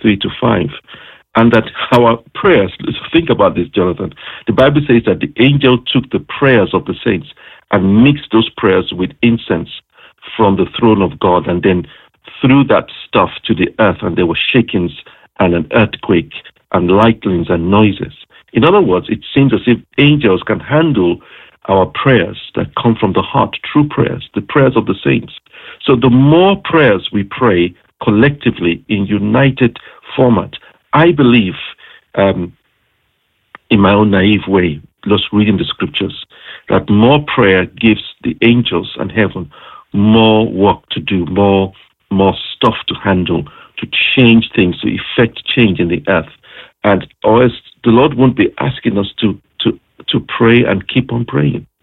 3 to 5. And that our prayers, think about this, Jonathan. The Bible says that the angel took the prayers of the saints and mixed those prayers with incense from the throne of God, and then threw that stuff to the earth, and there were shakings and an earthquake and lightnings and noises. In other words, it seems as if angels can handle our prayers that come from the heart, true prayers, the prayers of the saints. So the more prayers we pray collectively in united format, I believe, in my own naive way, just reading the scriptures, that more prayer gives the angels and heaven more work to do, more stuff to handle, to change things, to effect change in the earth. And or else the Lord won't be asking us to pray and keep on praying.